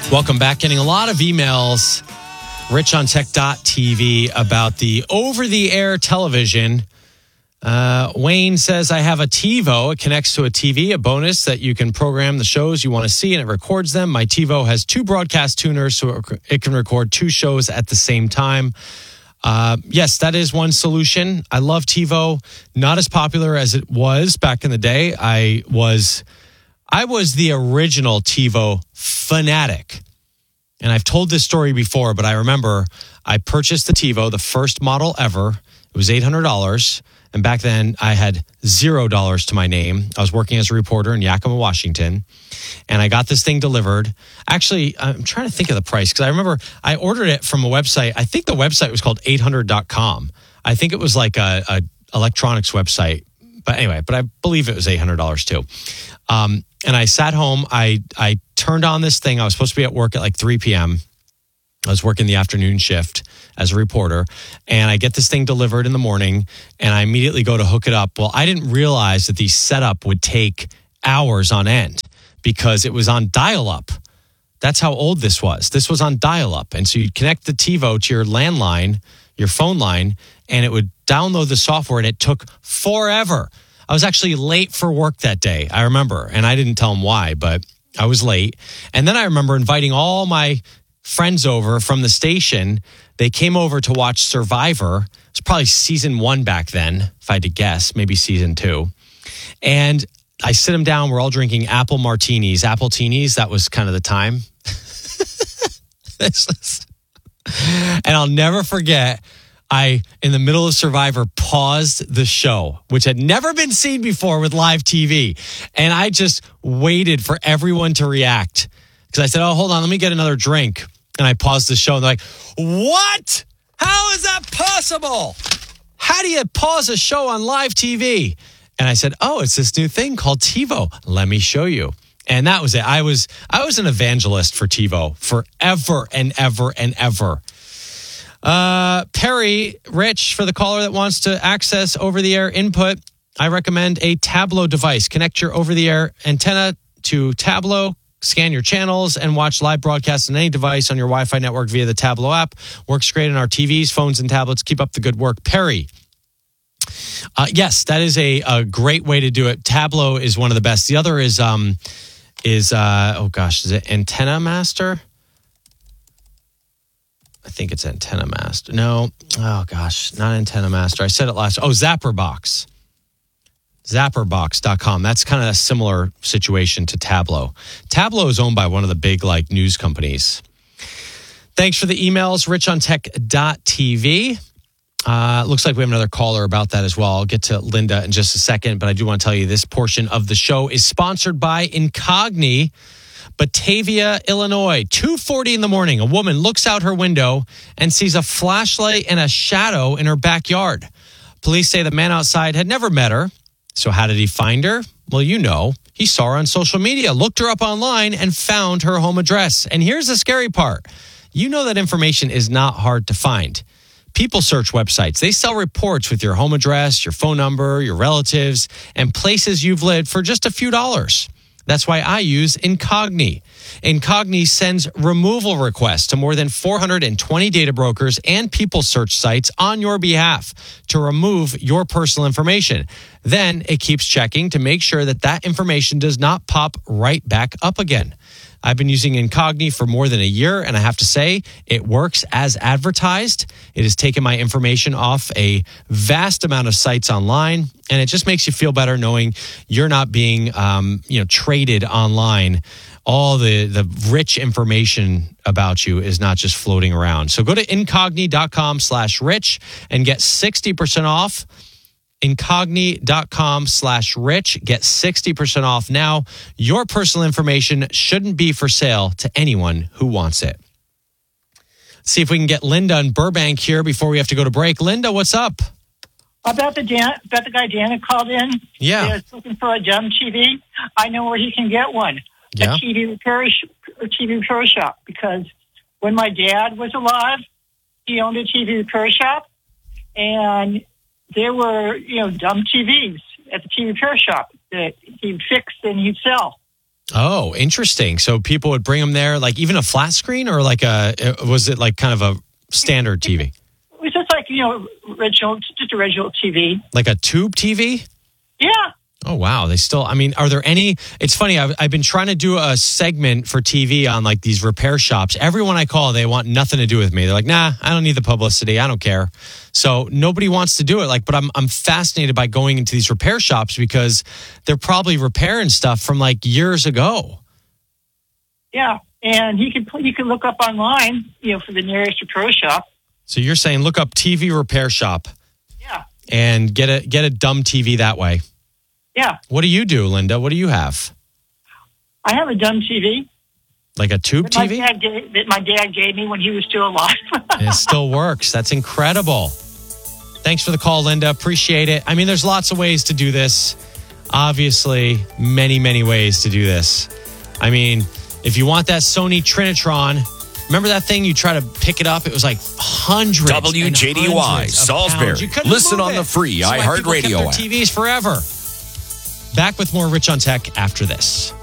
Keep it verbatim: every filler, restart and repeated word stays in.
Welcome back. Getting a lot of emails, rich on tech dot t v, about the over-the-air television. Uh, Wayne says, I have a TiVo. It connects to a T V, a bonus that you can program the shows you want to see, and it records them. My TiVo has two broadcast tuners, so it can record two shows at the same time. Uh, yes, that is one solution. I love TiVo. Not as popular as it was back in the day. I was... I was the original TiVo fanatic. And I've told this story before, but I remember I purchased the TiVo, the first model ever. It was eight hundred dollars. And back then I had zero dollars to my name. I was working as a reporter in Yakima, Washington. And I got this thing delivered. Actually, I'm trying to think of the price because I remember I ordered it from a website. I think the website was called eight hundred dot com. I think it was like a, a electronics website. But anyway, but I believe it was eight hundred dollars too. Um, and I sat home. I, I turned on this thing. I was supposed to be at work at like three p.m. I was working the afternoon shift as a reporter. And I get this thing delivered in the morning. And I immediately go to hook it up. Well, I didn't realize that the setup would take hours on end because it was on dial-up. That's how old this was. This was on dial-up. And so you'd connect the TiVo to your landline, your phone line, and it would download the software, and it took forever. I was actually late for work that day, I remember, and I didn't tell them why, but I was late. And then I remember inviting all my friends over from the station. They came over to watch Survivor. It was probably season one back then, if I had to guess, maybe season two. And I sit them down. We're all drinking apple martinis, apple teenies. That was kind of the time. And I'll never forget, I, in the middle of Survivor, paused the show, which had never been seen before with live T V. And I just waited for everyone to react. Because I said, oh, hold on, let me get another drink. And I paused the show, and they're like, what? How is that possible? How do you pause a show on live T V? And I said, oh, it's this new thing called TiVo. Let me show you. And that was it. I was I was an evangelist for TiVo forever and ever and ever. Uh, Perry, Rich, for the caller that wants to access over-the-air input, I recommend a Tableau device. Connect your over-the-air antenna to Tableau, scan your channels, and watch live broadcasts on any device on your Wi-Fi network via the Tableau app. Works great on our T Vs, phones, and tablets. Keep up the good work. Perry. Uh, yes, that is a, a great way to do it. Tableau is one of the best. The other is, um, is uh, oh gosh, is it Antenna Master? I think it's Antenna Master. No. Oh, gosh. Not Antenna Master. I said it last. Oh, Zapperbox. Zapperbox dot com. That's kind of a similar situation to Tableau. Tableau is owned by one of the big like news companies. Thanks for the emails, rich on tech dot t v. Uh, looks like we have another caller about that as well. I'll get to Linda in just a second, but I do want to tell you this portion of the show is sponsored by Incogni, Batavia, Illinois. two forty in the morning, a woman looks out her window and sees a flashlight and a shadow in her backyard. Police say the man outside had never met her. So how did he find her? Well, you know, he saw her on social media, looked her up online, and found her home address. And here's the scary part. You know that information is not hard to find. People search websites. They sell reports with your home address, your phone number, your relatives, and places you've lived for just a few dollars. That's why I use Incogni. Incogni sends removal requests to more than four hundred twenty data brokers and people search sites on your behalf to remove your personal information. Then it keeps checking to make sure that that information does not pop right back up again. I've been using Incogni for more than a year, and I have to say, it works as advertised. It has taken my information off a vast amount of sites online, and it just makes you feel better knowing you're not being, um, you know, traded online. All the, the rich information about you is not just floating around. So go to incogni.com slash rich and get sixty percent off. Incogni.com slash rich. Get sixty percent off now. Your personal information shouldn't be for sale to anyone who wants it. Let's see if we can get Linda in Burbank here before we have to go to break. Linda, what's up? About the Dan, about the guy Dana called in. Yeah. He's looking for a dumb T V. I know where he can get one. Yeah. A T V repair, a T V repair shop. Because when my dad was alive, he owned a T V repair shop, and there were, you know, dumb T Vs at the T V repair shop that he'd fix and he'd sell. Oh, interesting. So people would bring them there, like even a flat screen, or like a was it like kind of a standard T V, It was just like, you know, original, just original T V. like a tube T V? Yeah. Oh, wow. They still, I mean, are there any, it's funny. I've, I've been trying to do a segment for T V on like these repair shops. Everyone I call, they want nothing to do with me. They're like, nah, I don't need the publicity. I don't care. So nobody wants to do it. Like, but I'm, I'm fascinated by going into these repair shops because they're probably repairing stuff from like years ago. Yeah. And he could, you can look up online, you know, for the nearest repair shop. So you're saying look up T V repair shop. Yeah. And get a, get a dumb T V that way. Yeah. What do you do, Linda? What do you have? I have a dumb T V. Like a tube that my T V? Dad gave, that my dad gave me when he was still alive. It still works. That's incredible. Thanks for the call, Linda. Appreciate it. I mean, there's lots of ways to do this. Obviously, many, many ways to do this. I mean, if you want that Sony Trinitron, remember that thing? You try to pick it up. It was like hundreds. W J D Y, Salisbury. Listen on the free iHeartRadio app. T Vs forever. Back with more Rich on Tech after this.